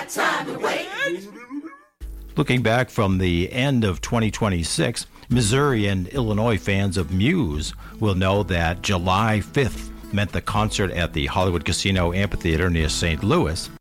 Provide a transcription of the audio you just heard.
got time to wait. Looking back from the end of 2026, Missouri and Illinois fans of Muse will know that July 5th meant the concert at the Hollywood Casino Amphitheater near St. Louis